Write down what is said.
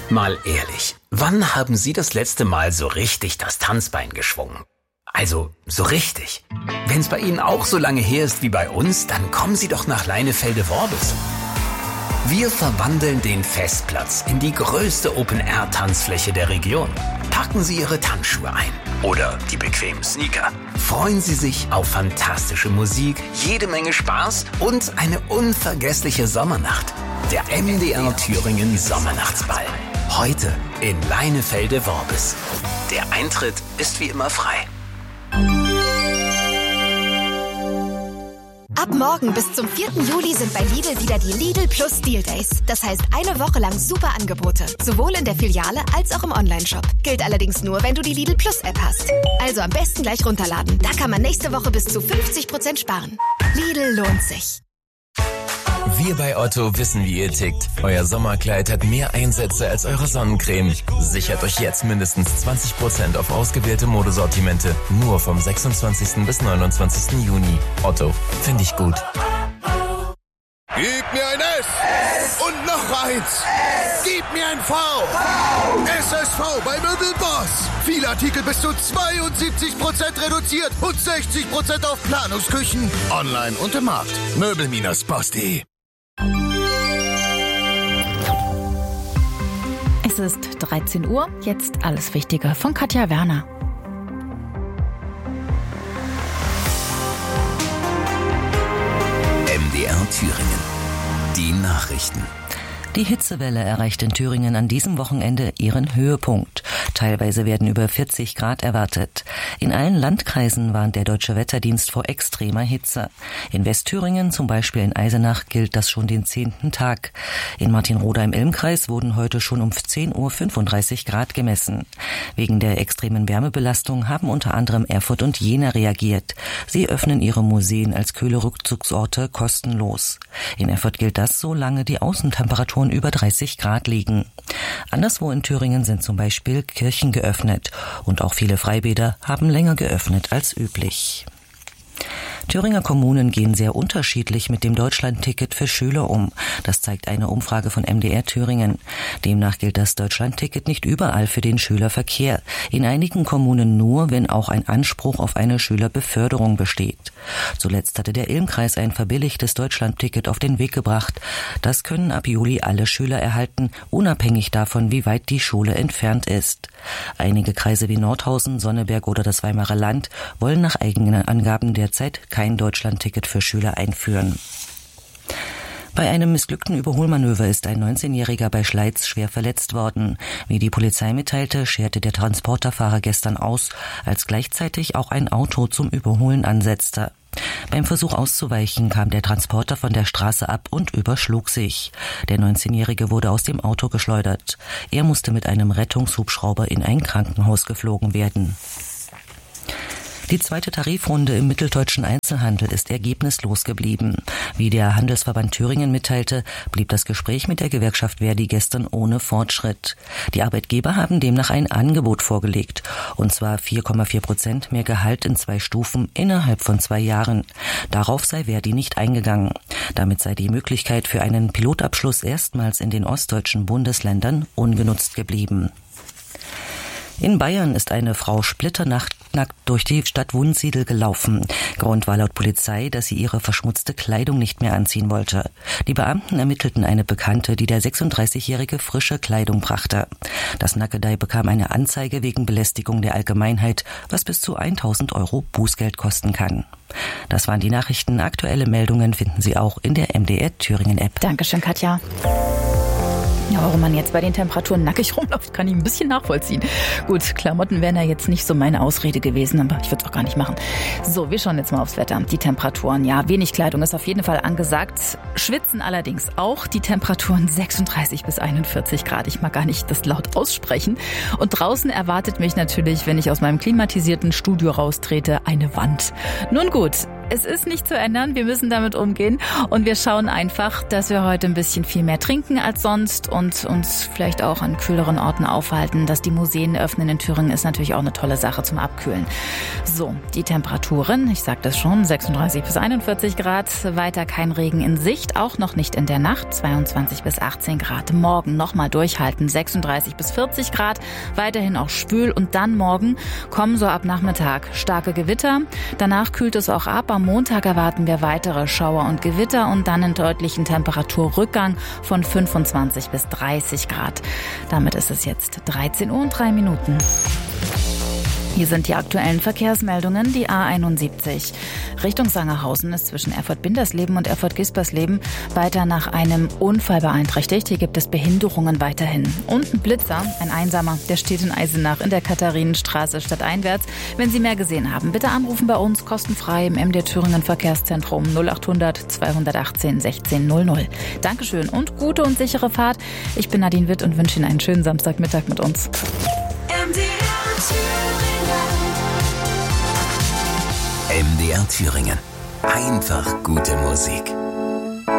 Mal ehrlich, wann haben Sie das letzte Mal so richtig das Tanzbein geschwungen? Also, so richtig. Wenn es bei Ihnen auch so lange her ist wie bei uns, dann kommen Sie doch nach Leinefelde-Worbis. Wir verwandeln den Festplatz in die größte Open-Air-Tanzfläche der Region. Packen Sie Ihre Tanzschuhe ein oder die bequemen Sneaker. Freuen Sie sich auf fantastische Musik, jede Menge Spaß und eine unvergessliche Sommernacht. Der MDR Thüringen Sommernachtsball. Heute in Leinefelde-Worbis. Der Eintritt ist wie immer frei. Ab morgen bis zum 4. Juli sind bei Lidl wieder die Lidl Plus Deal Days. Das heißt eine Woche lang super Angebote. Sowohl in der Filiale als auch im Onlineshop. Gilt allerdings nur, wenn du die Lidl Plus App hast. Also am besten gleich runterladen. Da kann man nächste Woche bis zu 50% sparen. Lidl lohnt sich. Wir bei Otto wissen, wie ihr tickt. Euer Sommerkleid hat mehr Einsätze als eure Sonnencreme. Sichert euch jetzt mindestens 20% auf ausgewählte Modesortimente. Nur vom 26. bis 29. Juni. Otto, finde ich gut. Gib mir ein S und noch eins. Gib mir ein V. SSV bei Möbelboss. Viele Artikel bis zu 72% reduziert und 60% auf Planungsküchen. Online und im Markt. Möbel-boss.de. Es ist 13 Uhr, jetzt alles Wichtige von Katja Werner. MDR Thüringen. Die Nachrichten. Die Hitzewelle erreicht in Thüringen an diesem Wochenende ihren Höhepunkt. Teilweise werden über 40 Grad erwartet. In allen Landkreisen warnt der Deutsche Wetterdienst vor extremer Hitze. In Westthüringen, zum Beispiel in Eisenach, gilt das schon den 10. Tag. In Martinroda im Ilmkreis wurden heute schon um 10 Uhr 35 Grad gemessen. Wegen der extremen Wärmebelastung haben unter anderem Erfurt und Jena reagiert. Sie öffnen ihre Museen als kühle Rückzugsorte kostenlos. In Erfurt gilt das, solange die Außentemperaturen über 30 Grad liegen. Anderswo in Thüringen sind zum Beispiel Kirchen geöffnet und auch viele Freibäder haben länger geöffnet als üblich. Thüringer Kommunen gehen sehr unterschiedlich mit dem Deutschlandticket für Schüler um. Das zeigt eine Umfrage von MDR Thüringen. Demnach gilt das Deutschlandticket nicht überall für den Schülerverkehr. In einigen Kommunen nur, wenn auch ein Anspruch auf eine Schülerbeförderung besteht. Zuletzt hatte der Ilmkreis ein verbilligtes Deutschlandticket auf den Weg gebracht. Das können ab Juli alle Schüler erhalten, unabhängig davon, wie weit die Schule entfernt ist. Einige Kreise wie Nordhausen, Sonneberg oder das Weimarer Land wollen nach eigenen Angaben derzeit kein Deutschlandticket für Schüler einführen. Bei einem missglückten Überholmanöver ist ein 19-Jähriger bei Schleiz schwer verletzt worden. Wie die Polizei mitteilte, scherte der Transporterfahrer gestern aus, als gleichzeitig auch ein Auto zum Überholen ansetzte. Beim Versuch auszuweichen kam der Transporter von der Straße ab und überschlug sich. Der 19-Jährige wurde aus dem Auto geschleudert. Er musste mit einem Rettungshubschrauber in ein Krankenhaus geflogen werden. Die zweite Tarifrunde im mitteldeutschen Einzelhandel ist ergebnislos geblieben. Wie der Handelsverband Thüringen mitteilte, blieb das Gespräch mit der Gewerkschaft Verdi gestern ohne Fortschritt. Die Arbeitgeber haben demnach ein Angebot vorgelegt, und zwar 4,4% mehr Gehalt in 2 Stufen innerhalb von 2 Jahren. Darauf sei Verdi nicht eingegangen. Damit sei die Möglichkeit für einen Pilotabschluss erstmals in den ostdeutschen Bundesländern ungenutzt geblieben. In Bayern ist eine Frau splitternackt durch die Stadt Wunsiedel gelaufen. Grund war laut Polizei, dass sie ihre verschmutzte Kleidung nicht mehr anziehen wollte. Die Beamten ermittelten eine Bekannte, die der 36-Jährige frische Kleidung brachte. Das Nackedei bekam eine Anzeige wegen Belästigung der Allgemeinheit, was bis zu 1.000 € Bußgeld kosten kann. Das waren die Nachrichten. Aktuelle Meldungen finden Sie auch in der MDR Thüringen App. Dankeschön, Katja. Ja, warum man jetzt bei den Temperaturen nackig rumläuft, kann ich ein bisschen nachvollziehen. Gut, Klamotten wären ja jetzt nicht so meine Ausrede gewesen, aber ich würde es auch gar nicht machen. So, wir schauen jetzt mal aufs Wetter. Die Temperaturen, ja, wenig Kleidung ist auf jeden Fall angesagt. Schwitzen allerdings auch. Die Temperaturen 36 bis 41 Grad. Ich mag gar nicht das laut aussprechen. Und draußen erwartet mich natürlich, wenn ich aus meinem klimatisierten Studio raustrete, eine Wand. Nun gut, es ist nicht zu ändern. Wir müssen damit umgehen und wir schauen einfach, dass wir heute ein bisschen viel mehr trinken als sonst und uns vielleicht auch an kühleren Orten aufhalten. Dass die Museen öffnen in Thüringen ist natürlich auch eine tolle Sache zum Abkühlen. So, die Temperaturen, ich sagte es schon, 36 bis 41 Grad, weiter kein Regen in Sicht, auch noch nicht in der Nacht, 22 bis 18 Grad. Morgen nochmal durchhalten, 36 bis 40 Grad, weiterhin auch schwül und dann morgen kommen so ab Nachmittag starke Gewitter. Danach kühlt es auch ab. Am Montag erwarten wir weitere Schauer und Gewitter und dann einen deutlichen Temperaturrückgang von 25 bis 30 Grad. Damit ist es jetzt 13 Uhr und 3 Minuten. Hier sind die aktuellen Verkehrsmeldungen. Die A71 Richtung Sangerhausen ist zwischen Erfurt-Bindersleben und Erfurt-Gispersleben weiter nach einem Unfall beeinträchtigt. Hier gibt es Behinderungen weiterhin. Und ein Blitzer, ein Einsamer, der steht in Eisenach in der Katharinenstraße stadteinwärts. Wenn Sie mehr gesehen haben, bitte anrufen bei uns kostenfrei im MDR Thüringen Verkehrszentrum 0800 218 1600. Dankeschön und gute und sichere Fahrt. Ich bin Nadine Witt und wünsche Ihnen einen schönen Samstagmittag mit uns. MDR Thüringen. Einfach gute Musik.